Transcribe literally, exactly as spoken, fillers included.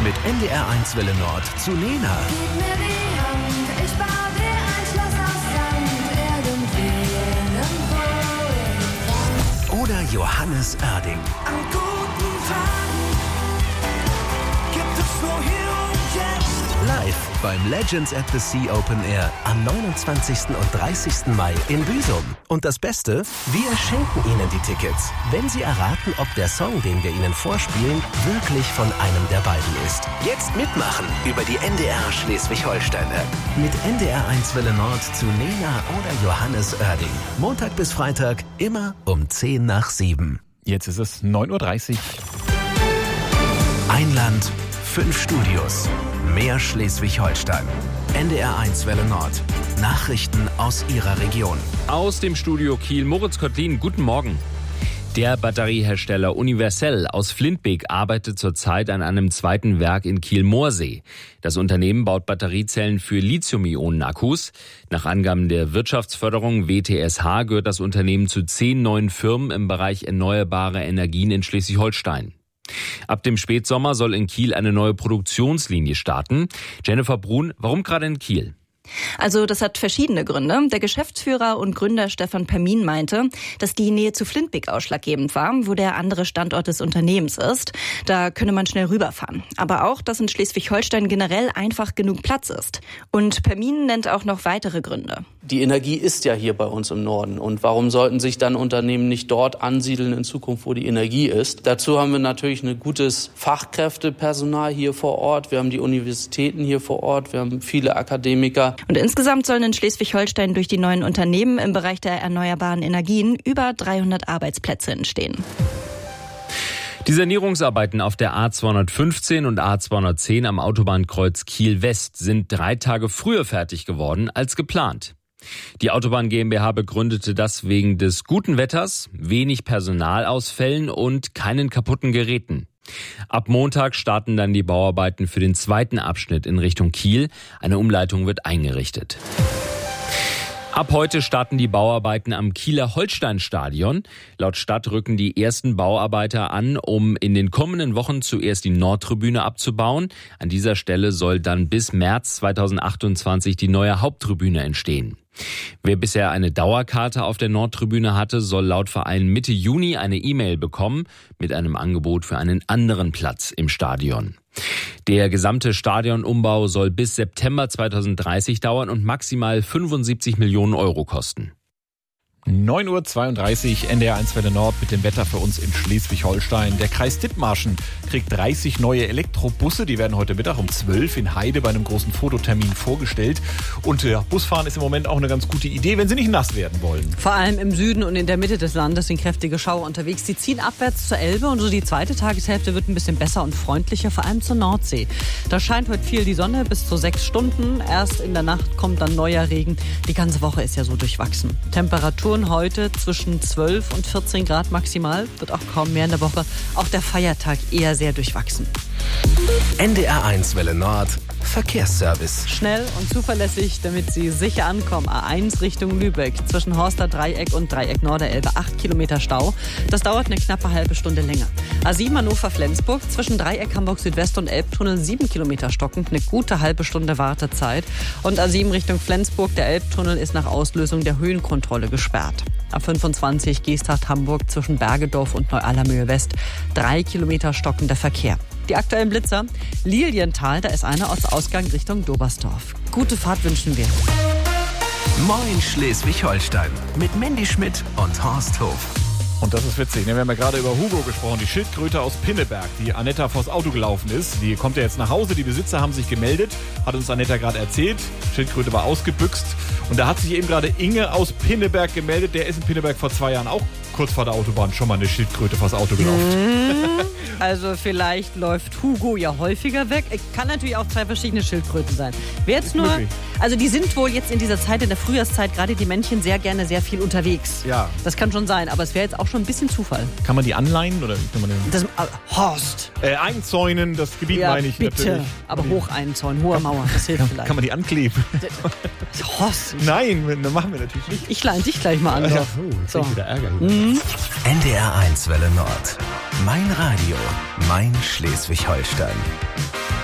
mit N D R eins Welle Nord zu Lena. Gib mir die Hand, ich baue dir ein Schloss aus Sand, irgendwo, irgendwo. Oder Johannes Oerding. An guten Tagen gibt es nur hier und jetzt. Live beim Legends at the Sea Open Air am neunundzwanzigsten und dreißigsten Mai in Büsum. Und das Beste, wir schenken Ihnen die Tickets, wenn Sie erraten, ob der Song, den wir Ihnen vorspielen, wirklich von einem der beiden ist. Jetzt mitmachen über die N D R Schleswig-Holstein-App. Mit N D R eins Welle Nord zu Lena oder Johannes Oerding. Montag bis Freitag, immer um zehn nach sieben. Jetzt ist es neun Uhr dreißig. Ein Land, fünf Studios. Mehr Schleswig-Holstein. N D R eins Welle Nord. Nachrichten aus Ihrer Region. Aus dem Studio Kiel, Moritz Kottlin, guten Morgen. Der Batteriehersteller Universell aus Flintbek arbeitet zurzeit an einem zweiten Werk in Kiel-Moorsee. Das Unternehmen baut Batteriezellen für Lithium-Ionen-Akkus. Nach Angaben der Wirtschaftsförderung W T S H gehört das Unternehmen zu zehn neuen Firmen im Bereich erneuerbare Energien in Schleswig-Holstein. Ab dem Spätsommer soll in Kiel eine neue Produktionslinie starten. Jennifer Brun, warum gerade in Kiel? Also das hat verschiedene Gründe. Der Geschäftsführer und Gründer Stefan Permin meinte, dass die Nähe zu Flintbek ausschlaggebend war, wo der andere Standort des Unternehmens ist. Da könne man schnell rüberfahren. Aber auch, dass in Schleswig-Holstein generell einfach genug Platz ist. Und Permin nennt auch noch weitere Gründe. Die Energie ist ja hier bei uns im Norden. Und warum sollten sich dann Unternehmen nicht dort ansiedeln in Zukunft, wo die Energie ist? Dazu haben wir natürlich ein gutes Fachkräftepersonal hier vor Ort. Wir haben die Universitäten hier vor Ort. Wir haben viele Akademiker. Und insgesamt sollen in Schleswig-Holstein durch die neuen Unternehmen im Bereich der erneuerbaren Energien über dreihundert Arbeitsplätze entstehen. Die Sanierungsarbeiten auf der A zweihundertfünfzehn und A zweihundertzehn am Autobahnkreuz Kiel-West sind drei Tage früher fertig geworden als geplant. Die Autobahn GmbH begründete das wegen des guten Wetters, wenig Personalausfällen und keinen kaputten Geräten. Ab Montag starten dann die Bauarbeiten für den zweiten Abschnitt in Richtung Kiel. Eine Umleitung wird eingerichtet. Ab heute starten die Bauarbeiten am Kieler Holsteinstadion. Laut Stadt rücken die ersten Bauarbeiter an, um in den kommenden Wochen zuerst die Nordtribüne abzubauen. An dieser Stelle soll dann bis März zweitausendachtundzwanzig die neue Haupttribüne entstehen. Wer bisher eine Dauerkarte auf der Nordtribüne hatte, soll laut Verein Mitte Juni eine E-Mail bekommen mit einem Angebot für einen anderen Platz im Stadion. Der gesamte Stadionumbau soll bis September zweitausenddreißig dauern und maximal fünfundsiebzig Millionen Euro kosten. neun Uhr zweiunddreißig, N D R eins Welle Nord mit dem Wetter für uns in Schleswig-Holstein. Der Kreis Dithmarschen kriegt dreißig neue Elektrobusse. Die werden heute Mittag um zwölf in Heide bei einem großen Fototermin vorgestellt. Und ja, Busfahren ist im Moment auch eine ganz gute Idee, wenn Sie nicht nass werden wollen. Vor allem im Süden und in der Mitte des Landes sind kräftige Schauer unterwegs. Die ziehen abwärts zur Elbe und so die zweite Tageshälfte wird ein bisschen besser und freundlicher, vor allem zur Nordsee. Da scheint heute viel die Sonne bis zu sechs Stunden. Erst in der Nacht kommt dann neuer Regen. Die ganze Woche ist ja so durchwachsen. Temperatur heute zwischen zwölf und vierzehn Grad maximal, wird auch kaum mehr in der Woche. Auch der Feiertag eher sehr durchwachsen. N D R eins Welle Nord. Verkehrsservice. Schnell und zuverlässig, damit Sie sicher ankommen. A eins Richtung Lübeck, zwischen Horster Dreieck und Dreieck Norderelbe, acht Kilometer Stau. Das dauert eine knappe halbe Stunde länger. A sieben Hannover-Flensburg, zwischen Dreieck Hamburg Südwest und Elbtunnel, sieben Kilometer stockend, eine gute halbe Stunde Wartezeit. Und A sieben Richtung Flensburg, der Elbtunnel ist nach Auslösung der Höhenkontrolle gesperrt. A fünfundzwanzig Geesthacht-Hamburg, zwischen Bergedorf und Neu-Allermühe West, drei Kilometer stockender Verkehr. Die aktuellen Blitzer, Lilienthal, da ist einer Ortsausgang Richtung Dobersdorf. Gute Fahrt wünschen wir. Moin Schleswig-Holstein mit Mandy Schmidt und Horst Hof. Und das ist witzig, wir haben ja gerade über Hugo gesprochen, die Schildkröte aus Pinneberg, die Anetta vors Auto gelaufen ist. Die kommt ja jetzt nach Hause, die Besitzer haben sich gemeldet, hat uns Anetta gerade erzählt. Schildkröte war ausgebüxt und da hat sich eben gerade Inge aus Pinneberg gemeldet. Der ist in Pinneberg vor zwei Jahren auch kurz vor der Autobahn schon mal eine Schildkröte vors Auto gelaufen. Mmh, also vielleicht läuft Hugo ja häufiger weg. Kann natürlich auch zwei verschiedene Schildkröten sein. Wer jetzt nur, also die sind wohl jetzt in dieser Zeit, in der Frühjahrszeit, gerade die Männchen sehr gerne sehr viel unterwegs. Ja. Das kann schon sein, aber es wäre jetzt auch schon ein bisschen Zufall. Kann man die anleihen? Oder kann man den das, äh, Horst! Äh, einzäunen, das Gebiet ja, meine ich bitte. natürlich. Aber hoch einzäunen, hohe Mauer, das hilft kann, vielleicht. Kann man die ankleben? Horst! Nein, das machen wir natürlich nicht. Ich leine dich gleich mal an. Ja, oh, jetzt so. Wieder Ärger. Mhm. N D R eins Welle Nord. Mein Radio, mein Schleswig-Holstein.